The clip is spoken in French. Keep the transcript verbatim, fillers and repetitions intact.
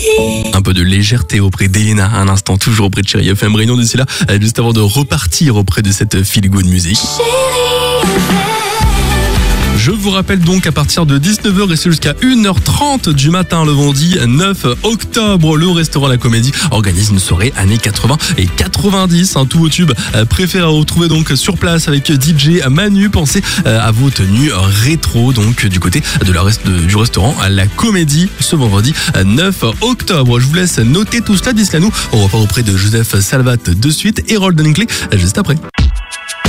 Un peu de légèreté auprès d'Elena, un instant toujours auprès de Chérie F M Réunion d'ici là, juste avant de repartir auprès de cette feel good music. Je vous rappelle donc à partir de dix-neuf heures et c'est jusqu'à une heure trente du matin le vendredi neuf octobre, le restaurant La Comédie organise une soirée années quatre-vingts et quatre-vingt-dix. Un tout vos tubes préférés à retrouver donc sur place avec D J Manu. Pensez à vos tenues rétro donc du côté de la reste, de, du restaurant La Comédie ce vendredi neuf octobre. Je vous laisse noter tout cela. D'ici là, nous, on repart auprès de Joseph Salvat de suite et Roldan Clé juste après.